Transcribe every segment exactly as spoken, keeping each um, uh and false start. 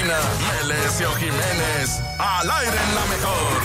Lina, Melesio Jiménez, al aire en la mejor.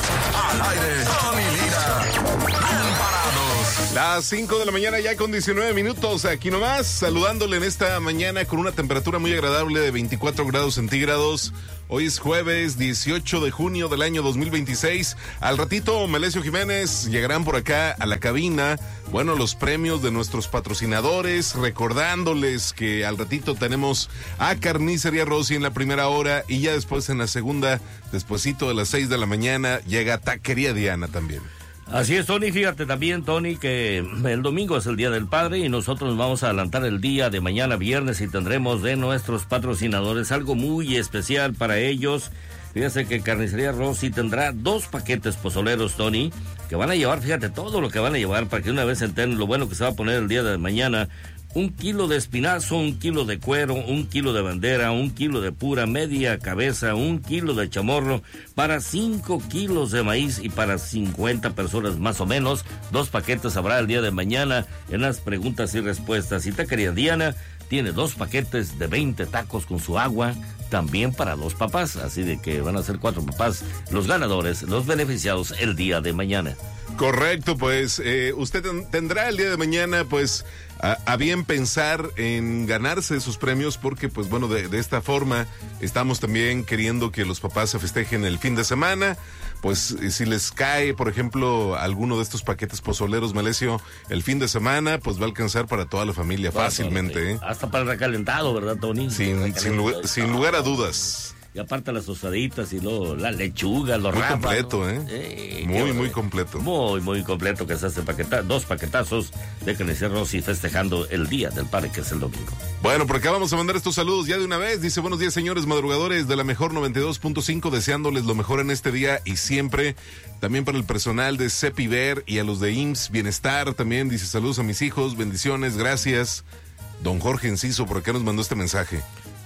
Al aire, Tony Lina. Bien parados. Las cinco de la mañana ya con diecinueve minutos, aquí nomás, saludándole en esta mañana con una temperatura muy agradable de veinticuatro grados centígrados. Hoy es jueves dieciocho de junio del año dos mil veintiséis. Al ratito, Melesio Jiménez llegarán por acá a la cabina. Bueno, los premios de nuestros patrocinadores, recordándoles que al ratito tenemos a Carnicería Rossi en la primera hora y ya después en la segunda, despuesito de las seis de la mañana, llega Taquería Diana también. Así es, Tony, fíjate también, Tony, que el domingo es el Día del Padre y nosotros nos vamos a adelantar el día de mañana viernes y tendremos de nuestros patrocinadores algo muy especial para ellos. Fíjate que Carnicería Rossi tendrá dos paquetes pozoleros, Tony, que van a llevar, fíjate, todo lo que van a llevar para que una vez enteren lo bueno que se va a poner el día de mañana. Un kilo de espinazo, un kilo de cuero, un kilo de bandera, un kilo de pura, media cabeza, un kilo de chamorro, para cinco kilos de maíz y para cincuenta personas más o menos. Dos paquetes habrá el día de mañana en las preguntas y respuestas. Y Taquería Diana tiene dos paquetes de veinte tacos con su agua, también para dos papás. Así de que van a ser cuatro papás los ganadores, los beneficiados el día de mañana. Correcto, pues eh, usted ten, tendrá el día de mañana, pues, a, a bien pensar en ganarse sus premios, porque, pues, bueno, de, de esta forma estamos también queriendo que los papás se festejen el fin de semana. Pues, si les cae, por ejemplo, alguno de estos paquetes pozoleros, Melesio, el fin de semana, pues va a alcanzar para toda la familia bueno, fácilmente. ¿eh? Hasta para el recalentado, ¿verdad, Tony? Sin, sin, lugar, sin lugar a dudas. Y aparte las tostaditas y luego la lechuga, los muy rábanos. completo, ¿eh? eh muy, muy completo. Muy, muy completo que se hace paqueta, dos paquetazos de Carnicería Rossi festejando el Día del Padre, que es el domingo. Bueno, por acá vamos a mandar estos saludos ya de una vez. Dice, buenos días, señores madrugadores de la mejor noventa y dos punto cinco, deseándoles lo mejor en este día y siempre. También para el personal de Cepiver y a los de I M S S Bienestar también. Dice, saludos a mis hijos, bendiciones, gracias. Don Jorge Enciso, por acá nos mandó este mensaje.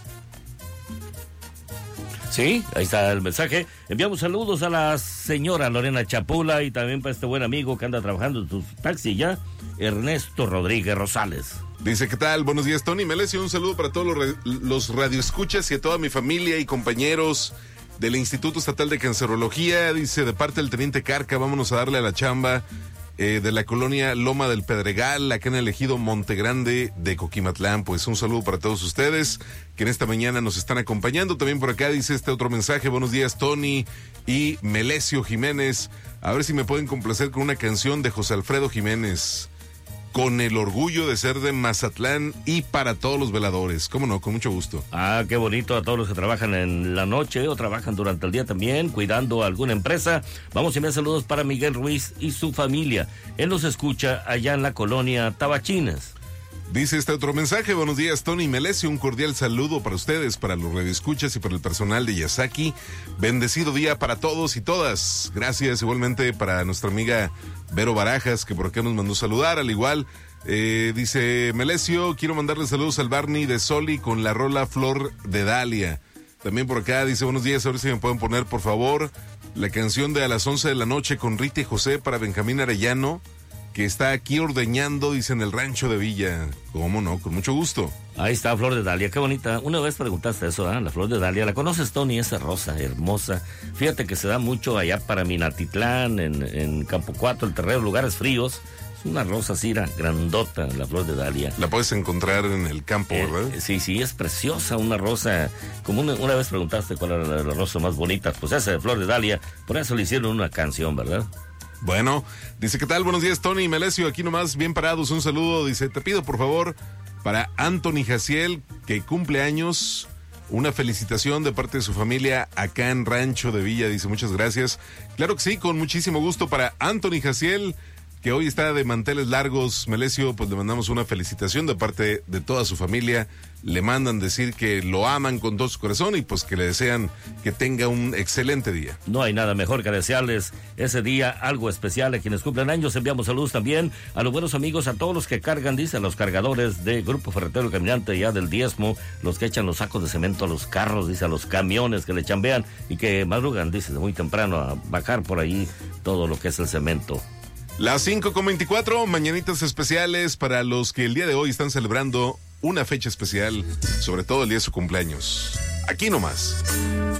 Sí, ahí está el mensaje. Enviamos saludos a la señora Lorena Chapula y también para este buen amigo que anda trabajando en tu taxi ya, Ernesto Rodríguez Rosales. Dice, ¿qué tal? Buenos días, Tony Melesio. Un saludo para todos los, los radioescuchas y a toda mi familia y compañeros del Instituto Estatal de Cancerología. Dice, de parte del Teniente Carca, vámonos a darle a la chamba. Eh, de la colonia Loma del Pedregal, acá en el ejido Montegrande de Coquimatlán. Pues un saludo para todos ustedes que en esta mañana nos están acompañando. También por acá dice este otro mensaje, buenos días, Tony y Melesio Jiménez. A ver si me pueden complacer con una canción de José Alfredo Jiménez, con el orgullo de ser de Mazatlán y para todos los veladores. ¿Cómo no? Con mucho gusto. Ah, qué bonito a todos los que trabajan en la noche o trabajan durante el día también, cuidando a alguna empresa. Vamos a enviar saludos para Miguel Ruiz y su familia. Él nos escucha allá en la colonia Tabachines. Dice este otro mensaje, buenos días, Tony Melesio, un cordial saludo para ustedes, para los radioescuchas y para el personal de Yasaki. Bendecido día para todos y todas. Gracias igualmente para nuestra amiga Vero Barajas, que por acá nos mandó saludar, al igual. Eh, dice Melesio, quiero mandarle saludos al Barney de Soli con la rola Flor de Dalia. También por acá dice, buenos días, a ver si me pueden poner, por favor, la canción de A las once de la noche con Rita y José para Benjamín Arellano, que está aquí ordeñando, dice, en el rancho de Villa. ¿Cómo no? Con mucho gusto. Ahí está Flor de Dalia, qué bonita. Una vez preguntaste eso, ¿eh? La Flor de Dalia, ¿la conoces, Tony? Esa rosa hermosa. Fíjate que se da mucho allá para Minatitlán, en, en Campo Cuatro, el Terrero, lugares fríos. Es una rosa así, grandota, la Flor de Dalia. La puedes encontrar en el campo, eh, ¿verdad? Sí, sí, es preciosa, una rosa. Como una, una vez preguntaste cuál era la, la rosa más bonita, pues esa de Flor de Dalia. Por eso le hicieron una canción, ¿verdad? Bueno, dice, ¿qué tal? Buenos días, Tony y Melesio, aquí nomás, bien parados, un saludo. Dice, te pido por favor para Anthony Jaciel, que cumple años, una felicitación de parte de su familia acá en Rancho de Villa. Dice, muchas gracias. Claro que sí, con muchísimo gusto para Anthony Jaciel, que hoy está de manteles largos. Melesio, pues le mandamos una felicitación de parte de toda su familia. Le mandan decir que lo aman con todo su corazón y pues que le desean que tenga un excelente día. No hay nada mejor que desearles ese día algo especial a quienes cumplen años. Enviamos saludos también a los buenos amigos, a todos los que cargan, dice, a los cargadores de Grupo Ferretero Caminante ya del Diezmo, los que echan los sacos de cemento a los carros, dice, a los camiones que le chambean y que madrugan, dice, de muy temprano a bajar por ahí todo lo que es el cemento. Las cinco con veinticuatro, mañanitas especiales para los que el día de hoy están celebrando una fecha especial, sobre todo el día de su cumpleaños. Aquí nomás.